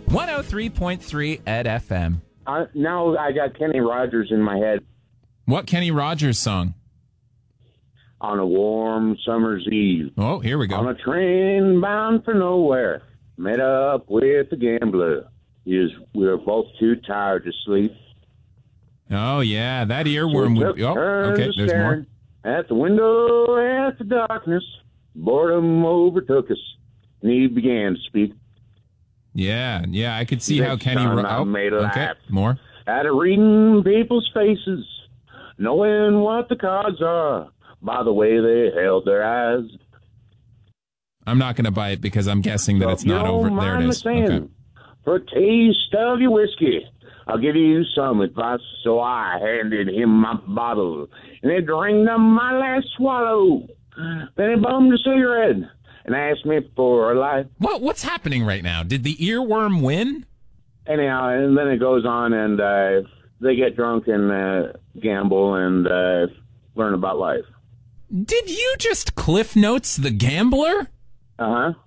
103.3 at FM. Now I got Kenny Rogers in my head. What Kenny Rogers song? On a warm summer's eve. Oh, here we go. On a train bound for nowhere. Met up with a gambler. We were both too tired to sleep. Oh, yeah, that earworm. Okay, there's more. At the window, at the darkness, boredom overtook us, and he began to speak. Yeah, I could see how Kenny... made a okay, laugh. more. At a reading people's faces, knowing what the cards are by the way they held their eyes. I'm not going to buy it because I'm guessing that it's not over. There it is. Okay. For a taste of your whiskey, I'll give you some advice. So I handed him my bottle, and he drank up my last swallow. Then he bummed a cigarette and asked me for a light. What's happening right now? Did the earworm win? Anyhow, and then it goes on, and they get drunk and gamble and learn about life. Did you just Cliff Notes The Gambler? Uh-huh.